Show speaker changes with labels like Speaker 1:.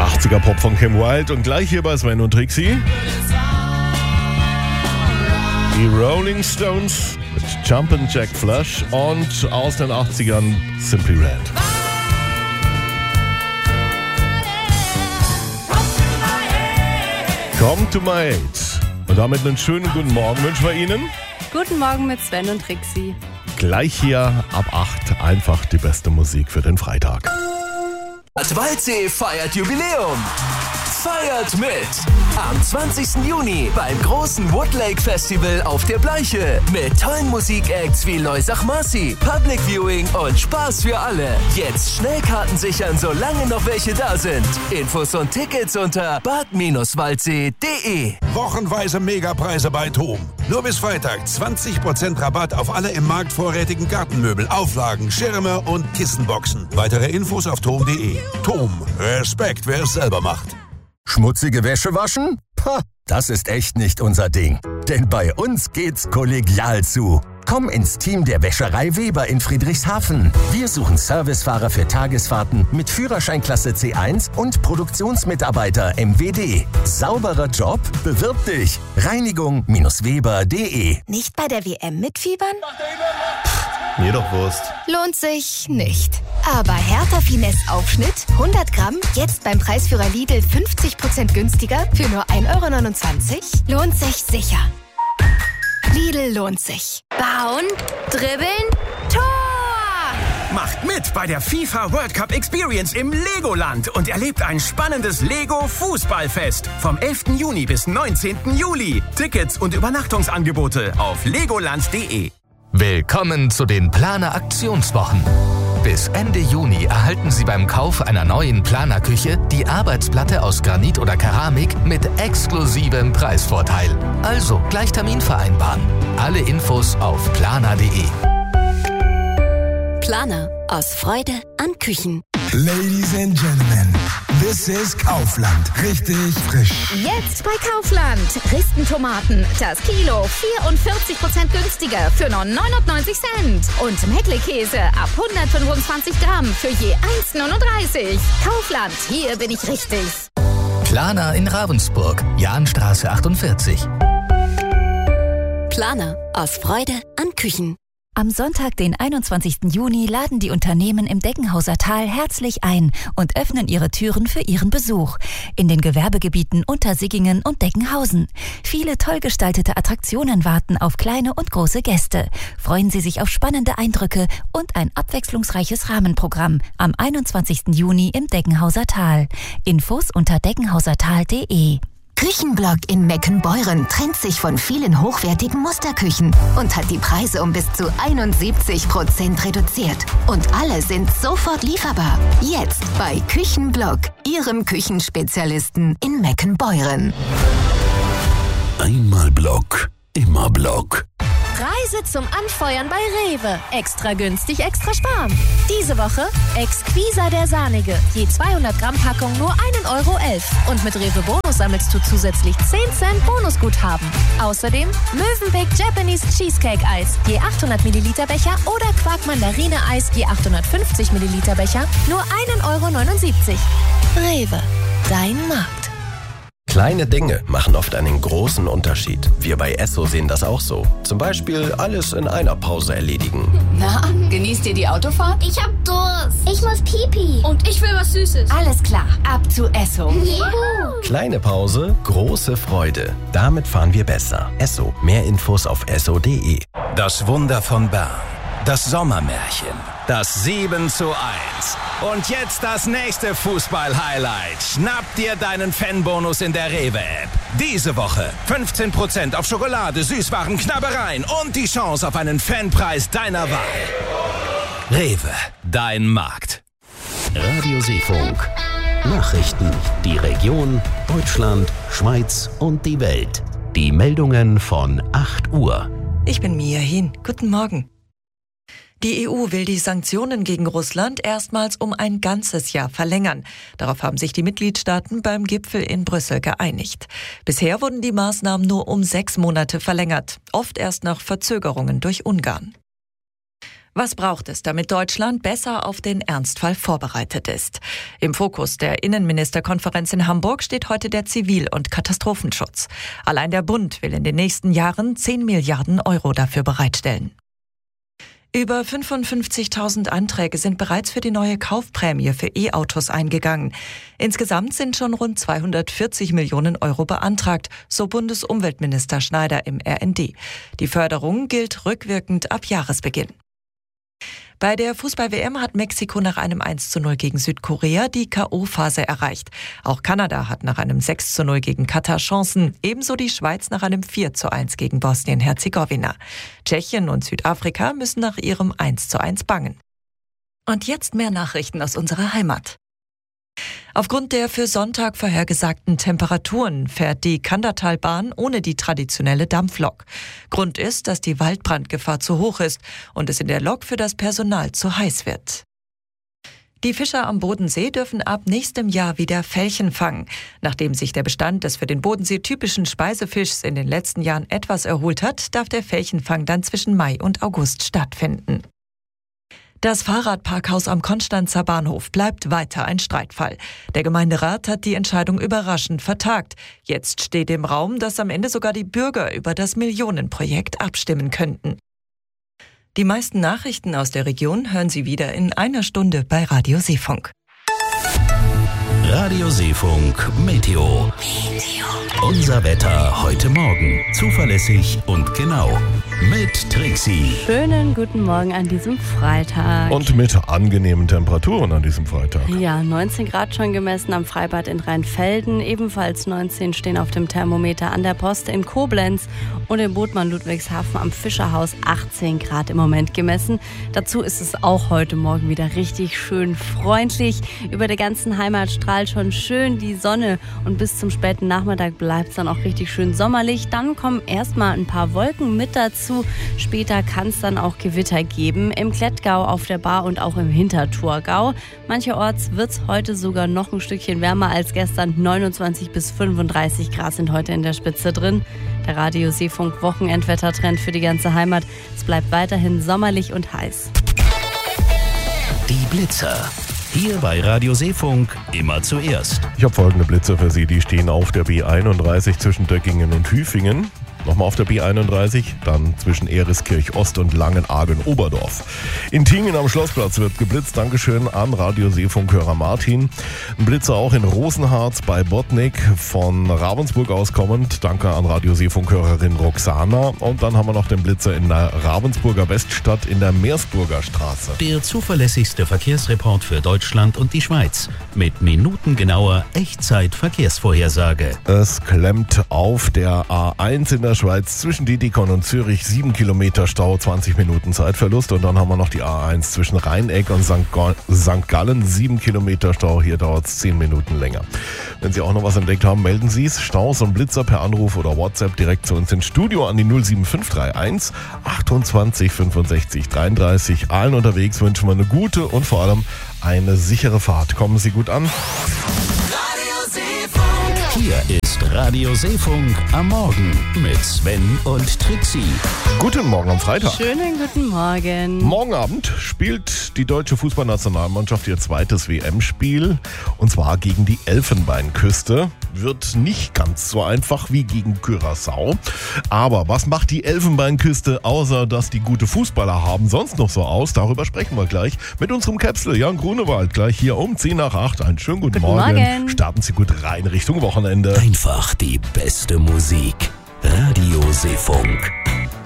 Speaker 1: 80er Pop von Kim Wilde und gleich hier bei Sven und Trixie. Die Rolling Stones mit Jumpin' Jack Flash und aus den 80ern Simply Red. Come to my aid. Und damit einen schönen guten Morgen wünschen wir Ihnen.
Speaker 2: Guten Morgen mit Sven und Trixie.
Speaker 1: Gleich hier ab 8 einfach die beste Musik für den Freitag.
Speaker 3: Bad Waldsee feiert Jubiläum. Feiert mit! Am 20. Juni beim großen Woodlake Festival auf der Bleiche. Mit tollen Musikacts wie Loisach Marcy, Public Viewing und Spaß für alle. Jetzt Schnellkarten sichern, solange noch welche da sind. Infos und Tickets unter bad-waldsee.de.
Speaker 4: Wochenweise Megapreise bei TOM. Nur bis Freitag 20% Rabatt auf alle im Markt vorrätigen Gartenmöbel, Auflagen, Schirme und Kissenboxen. Weitere Infos auf tom.de. TOM. Respekt, wer es selber macht.
Speaker 5: Schmutzige Wäsche waschen? Pah, das ist echt nicht unser Ding. Denn bei uns geht's kollegial zu. Komm ins Team der Wäscherei Weber in Friedrichshafen. Wir suchen Servicefahrer für Tagesfahrten mit Führerscheinklasse C1 und Produktionsmitarbeiter MWD. Sauberer Job? Bewirb dich. Reinigung-weber.de.
Speaker 6: Nicht bei der WM mitfiebern?
Speaker 1: Mir doch Wurst.
Speaker 6: Lohnt sich nicht. Aber Hertha Finesse Aufschnitt 100 Gramm, jetzt beim Preisführer Lidl 50% günstiger für nur 1,29 €? Lohnt sich sicher. Lidl lohnt sich. Bauen, dribbeln, Tor!
Speaker 7: Macht mit bei der FIFA World Cup Experience im Legoland und erlebt ein spannendes Lego-Fußballfest vom 11. Juni bis 19. Juli. Tickets und Übernachtungsangebote auf legoland.de.
Speaker 8: Willkommen zu den Planer Aktionswochen. Bis Ende Juni erhalten Sie beim Kauf einer neuen Planerküche die Arbeitsplatte aus Granit oder Keramik mit exklusivem Preisvorteil. Also gleich Termin vereinbaren. Alle Infos auf planer.de.
Speaker 6: Planer. Aus Freude an Küchen.
Speaker 9: Ladies and Gentlemen, this is Kaufland. Richtig frisch.
Speaker 10: Jetzt bei Kaufland. Ristentomaten. Das Kilo 44% günstiger für nur 99 Cent. Und Meckle-Käse ab 125 Gramm für je 1,39. Kaufland, hier bin ich richtig.
Speaker 8: Planer in Ravensburg, Jahnstraße 48.
Speaker 6: Planer. Aus Freude an Küchen.
Speaker 11: Am Sonntag, den 21. Juni, laden die Unternehmen im Deggenhauser Tal herzlich ein und öffnen ihre Türen für ihren Besuch in den Gewerbegebieten Untersiggingen und Deggenhausen. Viele toll gestaltete Attraktionen warten auf kleine und große Gäste. Freuen Sie sich auf spannende Eindrücke und ein abwechslungsreiches Rahmenprogramm am 21. Juni im Deggenhauser Tal. Infos unter deggenhausertal.de.
Speaker 6: Küchenblock in Meckenbeuren trennt sich von vielen hochwertigen Musterküchen und hat die Preise um bis zu 71% reduziert. Und alle sind sofort lieferbar. Jetzt bei Küchenblock, Ihrem Küchenspezialisten in Meckenbeuren.
Speaker 4: Einmal Block, immer Block.
Speaker 10: Preise zum Anfeuern bei Rewe. Extra günstig, extra sparen. Diese Woche Exquisa der Sahnige. Je 200 Gramm Packung nur 1,11 €. Und mit Rewe Bonus sammelst du zusätzlich 10 Cent Bonusguthaben. Außerdem Mövenpick Japanese Cheesecake Eis. Je 800 Milliliter Becher oder Quark Mandarine Eis. Je 850 Milliliter Becher. Nur 1,79 €. Rewe. Dein Markt.
Speaker 12: Kleine Dinge machen oft einen großen Unterschied. Wir bei Esso sehen das auch so. Zum Beispiel alles in einer Pause erledigen.
Speaker 13: Na, genießt ihr die Autofahrt?
Speaker 14: Ich hab Durst. Ich muss Pipi.
Speaker 13: Und ich will was Süßes.
Speaker 14: Alles klar, ab zu Esso.
Speaker 12: Juhu. Kleine Pause, große Freude. Damit fahren wir besser. Esso. Mehr Infos auf esso.de.
Speaker 7: Das Wunder von Bern. Das Sommermärchen. Das 7:1. Und jetzt das nächste Fußball-Highlight. Schnapp dir deinen Fanbonus in der Rewe-App. Diese Woche 15% auf Schokolade, Süßwaren, Knabbereien und die Chance auf einen Fanpreis deiner Wahl. Rewe, dein Markt.
Speaker 15: Radio Seefunk. Nachrichten. Die Region, Deutschland, Schweiz und die Welt. Die Meldungen von 8 Uhr.
Speaker 16: Ich bin Mia Hin. Guten Morgen. Die EU will die Sanktionen gegen Russland erstmals um ein ganzes Jahr verlängern. Darauf haben sich die Mitgliedstaaten beim Gipfel in Brüssel geeinigt. Bisher wurden die Maßnahmen nur um 6 Monate verlängert, oft erst nach Verzögerungen durch Ungarn. Was braucht es, damit Deutschland besser auf den Ernstfall vorbereitet ist? Im Fokus der Innenministerkonferenz in Hamburg steht heute der Zivil- und Katastrophenschutz. Allein der Bund will in den nächsten Jahren 10 Milliarden Euro dafür bereitstellen. Über 55.000 Anträge sind bereits für die neue Kaufprämie für E-Autos eingegangen. Insgesamt sind schon rund 240 Millionen Euro beantragt, so Bundesumweltminister Schneider im RND. Die Förderung gilt rückwirkend ab Jahresbeginn. Bei der Fußball-WM hat Mexiko nach einem 1:0 gegen Südkorea die K.O.-Phase erreicht. Auch Kanada hat nach einem 6:0 gegen Katar Chancen, ebenso die Schweiz nach einem 4:1 gegen Bosnien-Herzegowina. Tschechien und Südafrika müssen nach ihrem 1:1 bangen. Und jetzt mehr Nachrichten aus unserer Heimat. Aufgrund der für Sonntag vorhergesagten Temperaturen fährt die Kandertalbahn ohne die traditionelle Dampflok. Grund ist, dass die Waldbrandgefahr zu hoch ist und es in der Lok für das Personal zu heiß wird. Die Fischer am Bodensee dürfen ab nächstem Jahr wieder Felchen fangen. Nachdem sich der Bestand des für den Bodensee typischen Speisefischs in den letzten Jahren etwas erholt hat, darf der Felchenfang dann zwischen Mai und August stattfinden. Das Fahrradparkhaus am Konstanzer Bahnhof bleibt weiter ein Streitfall. Der Gemeinderat hat die Entscheidung überraschend vertagt. Jetzt steht im Raum, dass am Ende sogar die Bürger über das Millionenprojekt abstimmen könnten. Die meisten Nachrichten aus der Region hören Sie wieder in einer Stunde bei Radio Seefunk.
Speaker 15: Radio Seefunk Meteo. Unser Wetter heute Morgen. Zuverlässig und genau. Mit Trixie.
Speaker 2: Schönen guten Morgen an diesem Freitag.
Speaker 1: Und mit angenehmen Temperaturen an diesem Freitag.
Speaker 2: Ja, 19 Grad schon gemessen am Freibad in Rheinfelden. Ebenfalls 19 stehen auf dem Thermometer an der Post in Koblenz. Und im Bodmann Ludwigshafen am Fischerhaus 18 Grad im Moment gemessen. Dazu ist es auch heute Morgen wieder richtig schön freundlich. Über der ganzen Heimat strahlt schon schön die Sonne. Und bis zum späten Nachmittag bleibt es dann auch richtig schön sommerlich. Dann kommen erstmal ein paar Wolken mit dazu. Später kann es dann auch Gewitter geben. Im Klettgau, auf der Bar und auch im Hinterthurgau. Mancherorts wird es heute sogar noch ein Stückchen wärmer als gestern. 29 bis 35 Grad sind heute in der Spitze drin. Der Radio Seefunk Wochenendwettertrend für die ganze Heimat. Es bleibt weiterhin sommerlich und heiß.
Speaker 15: Die Blitzer. Hier bei Radio Seefunk immer zuerst.
Speaker 1: Ich habe folgende Blitzer für Sie. Die stehen auf der B31 zwischen Döckingen und Hüfingen. Nochmal auf der B31, dann zwischen Eriskirch Ost und Langenargen-Oberdorf. In Tingen am Schlossplatz wird geblitzt. Dankeschön an Radio Seefunkhörer Martin. Ein Blitzer auch in Rosenharz bei Bottnik, von Ravensburg aus kommend. Danke an Radio Seefunkhörerin Roxana. Und dann haben wir noch den Blitzer in der Ravensburger Weststadt in der Meersburger Straße.
Speaker 15: Der zuverlässigste Verkehrsreport für Deutschland und die Schweiz. Mit minutengenauer Echtzeit-Verkehrsvorhersage.
Speaker 1: Es klemmt auf der A1 in der Schweiz zwischen Dietikon und Zürich. 7 Kilometer Stau, 20 Minuten Zeitverlust. Und dann haben wir noch die A1 zwischen Rheineck und St. Gallen. 7 Kilometer Stau, hier dauert es 10 Minuten länger. Wenn Sie auch noch was entdeckt haben, melden Sie es. Staus und Blitzer per Anruf oder WhatsApp direkt zu uns ins Studio an die 07531 28 65 33. Allen unterwegs wünschen wir eine gute und vor allem eine sichere Fahrt. Kommen Sie gut an.
Speaker 15: Hier ist Radio Seefunk am Morgen mit Sven und Trixie.
Speaker 1: Guten Morgen am Freitag.
Speaker 2: Schönen guten Morgen.
Speaker 1: Morgen Abend spielt die deutsche Fußballnationalmannschaft ihr zweites WM-Spiel. Und zwar gegen die Elfenbeinküste. Wird nicht ganz so einfach wie gegen Curaçao. Aber was macht die Elfenbeinküste, außer dass die gute Fußballer haben, sonst noch so aus? Darüber sprechen wir gleich mit unserem Käpsel Jan Grunewald. Gleich hier um 10 nach 8. Einen schönen guten Morgen. Starten Sie gut rein Richtung Wochenende.
Speaker 15: Einfach die beste Musik. Radio Seefunk.